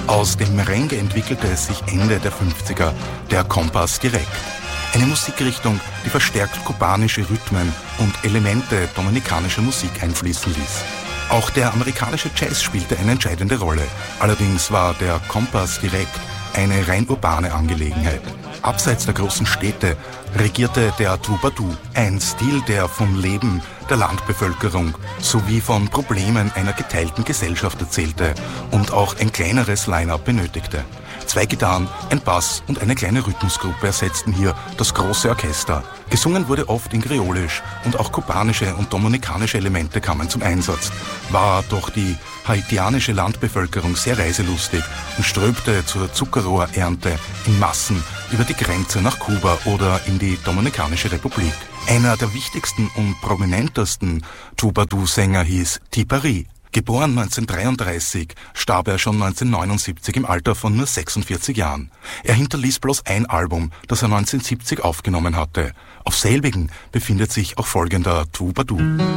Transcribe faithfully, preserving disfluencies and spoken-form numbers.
Aus dem Merengue entwickelte es sich Ende der fünfziger der Compás direkt. Eine Musikrichtung, die verstärkt kubanische Rhythmen und Elemente dominikanischer Musik einfließen ließ. Auch der amerikanische Jazz spielte eine entscheidende Rolle. Allerdings war der Compás direkt eine rein urbane Angelegenheit. Abseits der großen Städte regierte der Troubadour, ein Stil, der vom Leben der Landbevölkerung sowie von Problemen einer geteilten Gesellschaft erzählte und auch ein kleineres Line-up benötigte. Zwei Gitarren, ein Bass und eine kleine Rhythmusgruppe ersetzten hier das große Orchester. Gesungen wurde oft in Kreolisch und auch kubanische und dominikanische Elemente kamen zum Einsatz. War doch die haitianische Landbevölkerung sehr reiselustig und strömte zur Zuckerrohrernte in Massen über die Grenze nach Kuba oder in die Dominikanische Republik. Einer der wichtigsten und prominentesten Troubadour-Sänger hieß Tipari. Geboren neunzehnhundertdreiunddreißig, starb er schon neunzehnhundertneunundsiebzig im Alter von nur sechsundvierzig Jahren. Er hinterließ bloß ein Album, das er neunzehnhundertsiebzig aufgenommen hatte. Auf selbigen befindet sich auch folgender Troubadour.